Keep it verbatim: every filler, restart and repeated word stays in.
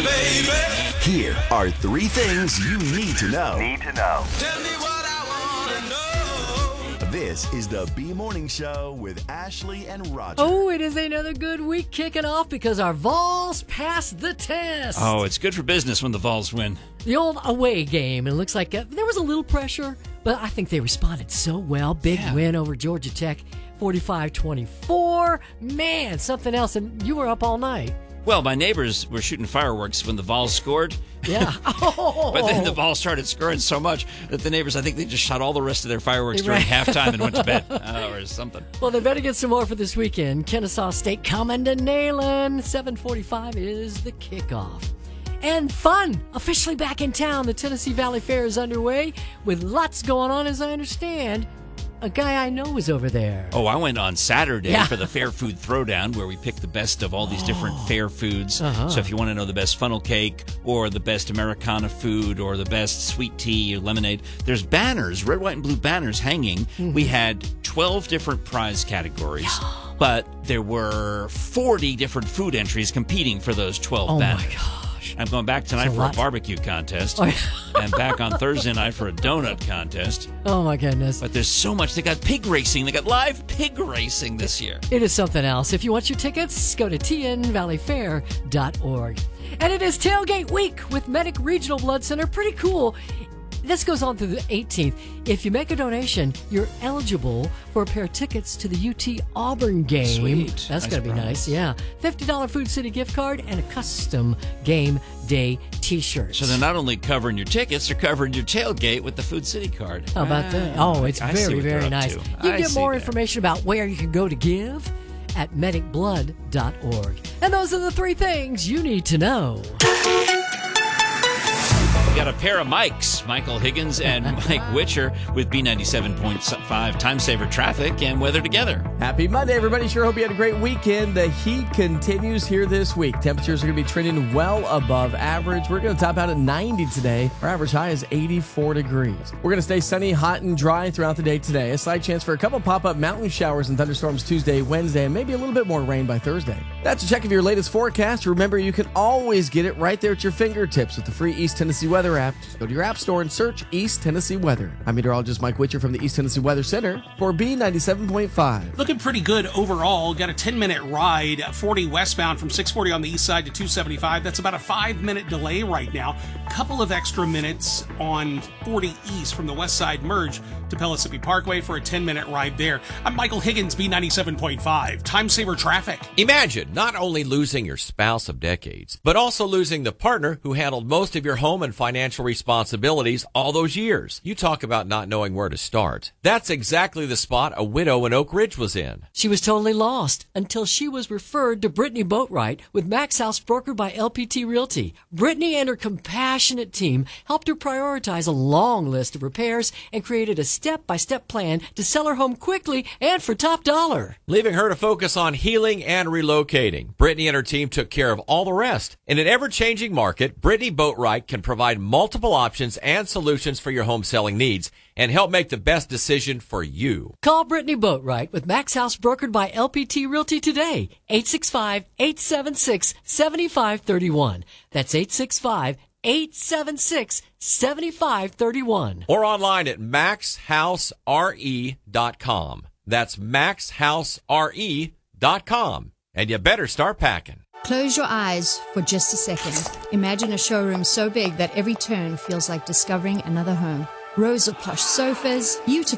baby. Here are three things you need to know. Need to know. Tell me what I want to know. This is the B Morning Show with Ashley and Roger. Oh, it is another good week kicking off because our Vols passed the test. Oh, it's good for business when the Vols win. The old away game, and it looks like uh, there was a little pressure, but I think they responded so well. Big Yeah. win over Georgia Tech, forty-five twenty-four. Man, something else, and you were up all night. Well, my neighbors were shooting fireworks when the Vols scored. Yeah. Oh. But then the Vols started scoring so much that the neighbors, I think they just shot all the rest of their fireworks during Right. halftime and went to bed uh, or something. Well, they better get some more for this weekend. Kennesaw State coming to Neyland. seven forty-five is the kickoff. And fun, officially back in town. The Tennessee Valley Fair is underway with lots going on, as I understand. A guy I know is over there. Oh, I went on Saturday Yeah. for the Fair Food Throwdown where we picked the best of all these different fair foods. Uh-huh. So if you want to know the best funnel cake or the best Americana food or the best sweet tea or lemonade, there's banners, red, white, and blue banners hanging. Mm-hmm. We had twelve different prize categories, but there were forty different food entries competing for those twelve Oh, banners. my gosh. I'm going back tonight That's a for a lot. barbecue contest Oh, yeah. and back on Thursday night for a donut contest. Oh, my goodness. But there's so much. They got pig racing. They got live pig racing this year. It is something else. If you want your tickets, go to t n valley fair dot org. And it is Tailgate Week with Medic Regional Blood Center. Pretty cool. This goes on through the eighteenth. If you make a donation, you're eligible for a pair of tickets to the U T Auburn game. Sweet. That's Nice going to be prize. nice, yeah. fifty dollars Food City gift card and a custom game day t-shirt. So they're not only covering your tickets, they're covering your tailgate with the Food City card. How about that? Oh, it's I see very, what they're very up nice. to. You I can get see more that. information about where you can go to give at medic blood dot org. And those are the three things you need to know. We got a pair of mics, Michael Higgins and Mike Witcher with B ninety-seven point five Time Saver Traffic and Weather Together. Happy Monday, everybody. Sure hope you had a great weekend. The heat continues here this week. Temperatures are going to be trending well above average. We're going to top out at ninety today. Our average high is eighty-four degrees. We're going to stay sunny, hot, and dry throughout the day today. A slight chance for a couple pop-up mountain showers and thunderstorms Tuesday, Wednesday, and maybe a little bit more rain by Thursday. That's a check of your latest forecast. Remember, you can always get it right there at your fingertips with the free East Tennessee Weather app. Just go to your app store and search East Tennessee Weather. I'm meteorologist Mike Witcher from the East Tennessee Weather Center for B ninety-seven point five. Looking pretty good overall. Got a ten-minute ride, forty westbound from six forty on the east side to two seventy-five. That's about a five-minute delay right now. Couple of extra minutes on forty east from the west side merge to Pellissippi Parkway for a ten-minute ride there. I'm Michael Higgins, B ninety-seven point five. Time Saver Traffic. Imagine not only losing your spouse of decades, but also losing the partner who handled most of your home and financial responsibilities all those years. You talk about not knowing where to start. That's exactly the spot a widow in Oak Ridge was in. She was totally lost until she was referred to Brittany Boatwright with Max House brokered by L P T Realty. Brittany and her compassionate team helped her prioritize a long list of repairs and created a step-by-step plan to sell her home quickly and for top dollar. Leaving her to focus on healing and relocating. Brittany and her team took care of all the rest. In an ever-changing market, Brittany Boatwright can provide multiple options and solutions for your home selling needs and help make the best decision for you. Call Brittany Boatwright with Max House brokered by L P T Realty today. eight six five, eight seven six, seven five three one. That's eight six five, eight seven six, seven five three one. Or online at max house r e dot com. That's max house r e dot com. And you better start packing. Close your eyes for just a second. Imagine a showroom so big that every turn feels like discovering another home. Rows of plush sofas, beautiful